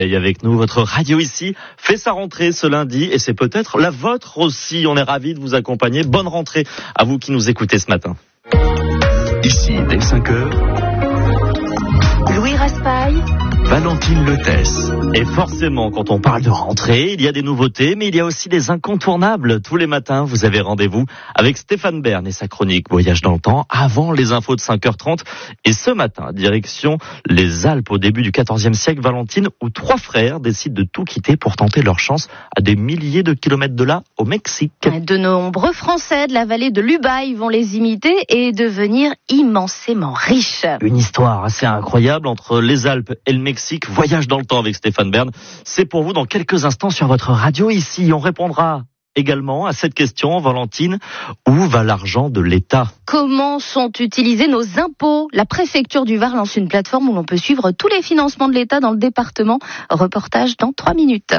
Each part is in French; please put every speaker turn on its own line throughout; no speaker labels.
Et avec nous, votre radio ici fait sa rentrée ce lundi et c'est peut-être la vôtre aussi. On est ravis de vous accompagner. Bonne rentrée à vous qui nous écoutez ce matin.
Ici, dès 5h,
Louis Raspail,
Valentine Lethès.
Et forcément, quand on parle de rentrée, il y a des nouveautés, mais il y a aussi des incontournables. Tous les matins, vous avez rendez-vous avec Stéphane Bern et sa chronique Voyage dans le temps, avant les infos de 5h30. Et ce matin, direction les Alpes au début du XIVe siècle, Valentine, où 3 frères décident de tout quitter pour tenter leur chance à des milliers de kilomètres de là, au Mexique.
de nombreux Français de la vallée de l'Ubaye vont les imiter et devenir immensément riches.
Une histoire assez incroyable entre les Alpes et le Mexique. Voyage dans le temps avec Stéphane Bern. C'est pour vous dans quelques instants sur votre radio ici. On répondra également à cette question, Valentine. Où va l'argent de l'État ?
Comment sont utilisés nos impôts ? La préfecture du Var lance une plateforme où l'on peut suivre tous les financements de l'État dans le département. Reportage dans 3 minutes.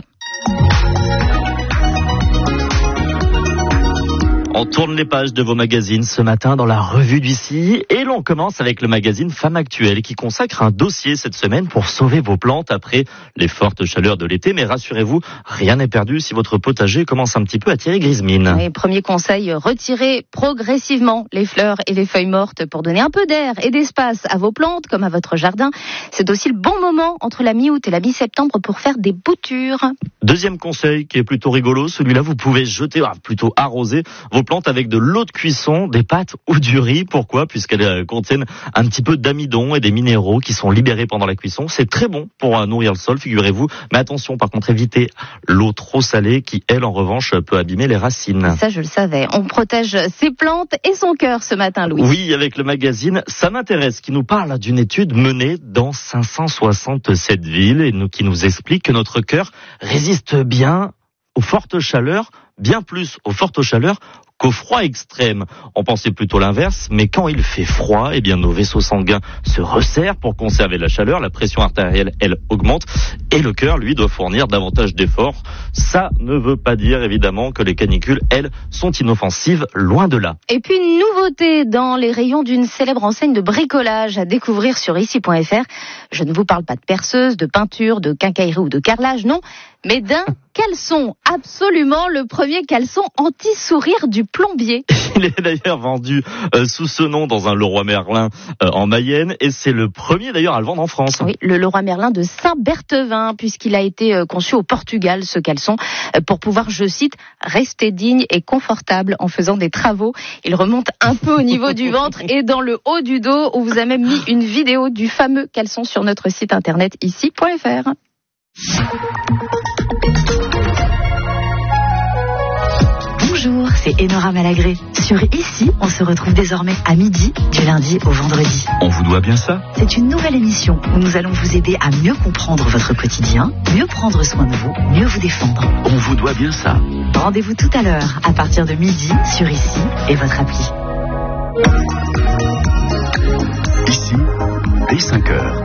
On tourne les pages de vos magazines ce matin dans la revue d'ici et l'on commence avec le magazine Femme Actuelle qui consacre un dossier cette semaine pour sauver vos plantes après les fortes chaleurs de l'été. Mais rassurez-vous, rien n'est perdu si votre potager commence un petit peu à tirer grise mine.
Et premier conseil, retirez progressivement les fleurs et les feuilles mortes pour donner un peu d'air et d'espace à vos plantes comme à votre jardin. C'est aussi le bon moment entre la mi-août et la mi-septembre pour faire des boutures.
Deuxième conseil qui est plutôt rigolo, celui-là vous pouvez jeter, plutôt arroser vos plantes avec de l'eau de cuisson, des pâtes ou du riz. Pourquoi ? Puisqu'elles contiennent un petit peu d'amidon et des minéraux qui sont libérés pendant la cuisson. C'est très bon pour nourrir le sol, figurez-vous. Mais attention, par contre, évitez l'eau trop salée qui, elle, en revanche, peut abîmer les racines.
Ça, je le savais. On protège ses plantes et son cœur ce matin, Louis.
Oui, avec le magazine Ça m'intéresse, qui nous parle d'une étude menée dans 567 villes et qui nous explique que notre cœur résiste bien aux fortes chaleurs, bien plus aux fortes chaleurs qu'au froid extrême. On pensait plutôt l'inverse, mais quand il fait froid, eh bien nos vaisseaux sanguins se resserrent pour conserver la chaleur, la pression artérielle, elle, augmente, et le cœur, lui, doit fournir davantage d'efforts. Ça ne veut pas dire, évidemment, que les canicules, elles, sont inoffensives, loin de là.
Et puis une nouveauté dans les rayons d'une célèbre enseigne de bricolage à découvrir sur ici.fr. Je ne vous parle pas de perceuse, de peinture, de quincaillerie ou de carrelage, non, mais d'un caleçon, absolument le premier caleçon anti-sourire du plombier.
Il est d'ailleurs vendu sous ce nom dans un Leroy Merlin en Mayenne et c'est le premier d'ailleurs à le vendre en France.
Oui, le Leroy Merlin de Saint-Berthevin, puisqu'il a été conçu au Portugal, ce caleçon, pour pouvoir, je cite, rester digne et confortable en faisant des travaux. Il remonte un peu au niveau du ventre et dans le haut du dos. On vous a même mis une vidéo du fameux caleçon sur notre site internet ici.fr.
Bonjour, c'est Enora Malagré. Sur Ici, on se retrouve désormais à midi, du lundi au vendredi.
On vous doit bien ça ?
C'est une nouvelle émission où nous allons vous aider à mieux comprendre votre quotidien, mieux prendre soin de vous, mieux vous défendre.
On vous doit bien ça.
Rendez-vous tout à l'heure, à partir de midi, sur Ici et votre appli.
Ici, dès 5h.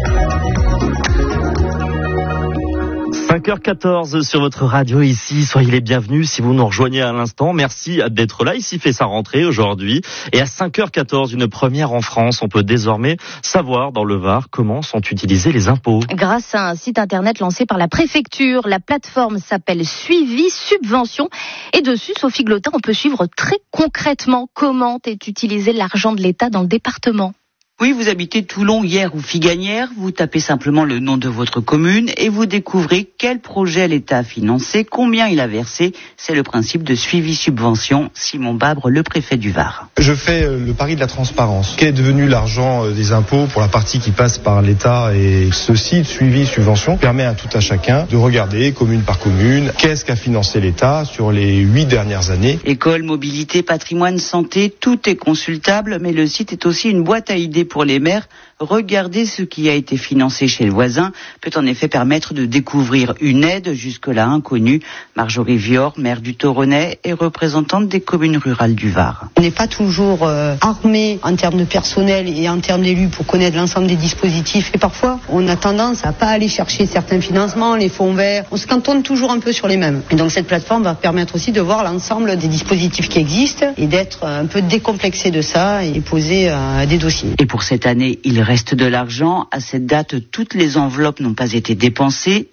5h14 sur votre radio ici, soyez les bienvenus si vous nous rejoignez à l'instant. Merci d'être là, ici fait sa rentrée aujourd'hui. Et à 5h14, une première en France, on peut désormais savoir dans le Var comment sont utilisés les impôts.
Grâce à un site internet lancé par la préfecture, la plateforme s'appelle Suivi Subvention. Et dessus, Sophie Glotin, on peut suivre très concrètement comment est utilisé l'argent de l'État dans le département.
Oui, vous habitez Toulon, Hyères ou Figagnières, vous tapez simplement le nom de votre commune et vous découvrez quel projet l'État a financé, combien il a versé. C'est le principe de Suivi Subvention. Simon Babre, le préfet du Var.
Je fais le pari de la transparence. Qu'est devenu l'argent des impôts pour la partie qui passe par l'État, et ce site Suivi Subvention permet à tout à chacun de regarder commune par commune qu'est-ce qu'a financé l'État sur les 8 dernières années.
École, mobilité, patrimoine, santé, tout est consultable, mais le site est aussi une boîte à idées pour les maires. Regarder ce qui a été financé chez le voisin peut en effet permettre de découvrir une aide jusque-là inconnue. Marjorie Vior, maire du Toronnais et représentante des communes rurales du Var.
On n'est pas toujours armé en termes de personnel et en termes d'élus pour connaître l'ensemble des dispositifs. Et parfois, on a tendance à pas aller chercher certains financements, les fonds verts. On se cantonne toujours un peu sur les mêmes. Et donc cette plateforme va permettre aussi de voir l'ensemble des dispositifs qui existent et d'être un peu décomplexé de ça et poser des dossiers.
Et pour cette année, il reste reste de l'argent. À cette date, toutes les enveloppes n'ont pas été dépensées.